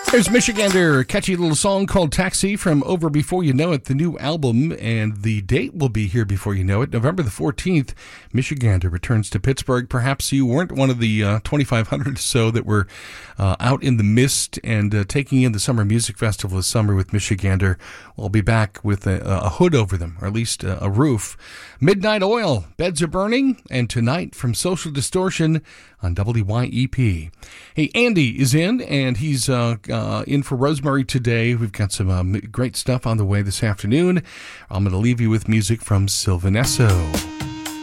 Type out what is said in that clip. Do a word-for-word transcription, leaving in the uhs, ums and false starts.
There's Michigander, a catchy little song called Taxi from Over Before You Know It, the new album, and the date will be here before you know it. November the fourteenth, Michigander returns to Pittsburgh. Perhaps you weren't one of the uh, twenty-five hundred or so that were uh, out in the mist and uh, taking in the Summer Music Festival this summer with Michigander. We'll be back with a, a hood over them, or at least a, a roof. Midnight Oil, Beds Are Burning, and tonight from Social Distortion on W Y E P. Hey, Andy is in, and he's uh, uh, in for Rosemary today. We've got some um, great stuff on the way this afternoon. I'm going to leave you with music from Sylvanesso.